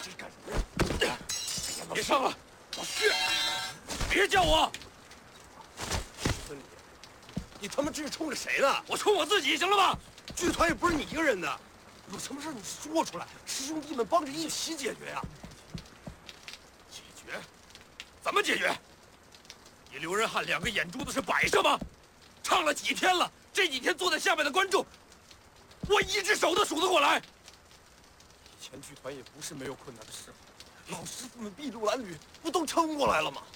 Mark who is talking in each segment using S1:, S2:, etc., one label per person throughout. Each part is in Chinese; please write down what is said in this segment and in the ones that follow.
S1: 这干什么呀？别上了，老薛，别叫我。
S2: 你他妈这是冲着谁呢？
S1: 我冲我自己，行了吧？
S2: 剧团也不是你一个人的，有什么事你说出来，师兄弟们帮着一起解决呀。
S1: 解决？怎么解决？你刘仁汉2个眼珠子是摆设吗？唱了几天了，这几天坐在下面的观众，我一只手都数得过来。
S2: 以前剧团也不是没有困难的时候，老师傅们筚路蓝缕，不都撑过来了吗？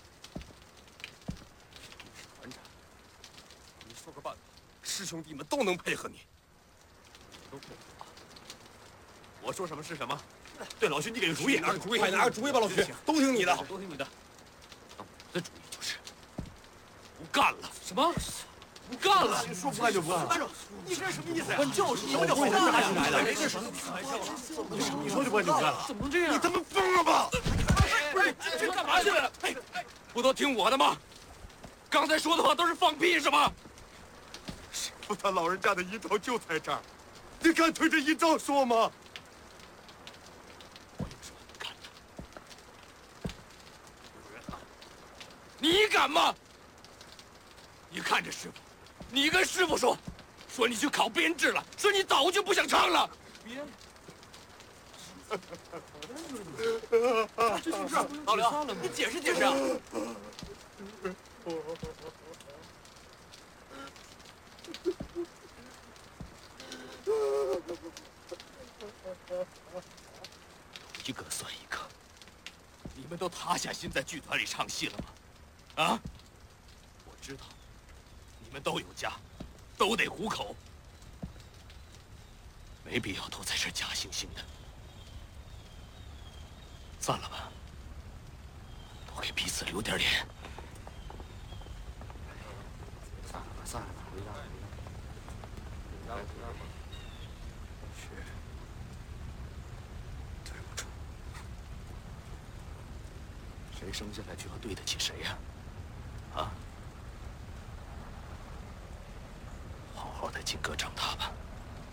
S2: 你是团长，你说个办法，师兄弟们都能配合你。都配合。我说什么是什么。对，老薛，你给个主意，拿个主意，快拿个主意吧，老薛，都听你的，
S1: 都听你的。我的主意就是不干了。什么？不干了？
S2: 说不干就不干了。班长，你这什么意思呀？就是什么叫不干来了？这是你说就不干就不干了？
S1: 怎么能这样？
S2: 你他妈疯了吧？
S1: 不是，这干嘛去了？不都听我的吗？刚才说的话都是放屁是吗？
S2: 师傅他老人家的遗照就在这儿，你敢对着遗照说吗？
S1: 我就说干的。刘仁汉，你敢吗？你看着师傅，你跟师傅说，说你去考编制了，说你早就不想唱了。编？这就是老刘，你解释解释啊！一个算一个，你们都塌下心在剧团里唱戏了吗？啊？我知道，你们都有家，都得糊口，没必要都在这假惺惺的。散了吧，都给彼此留点脸。
S2: 散了吧，散了吧，回家，回家。薛，对不住。
S1: 谁生下来就要对得起谁呀？啊？好好的进歌长大吧。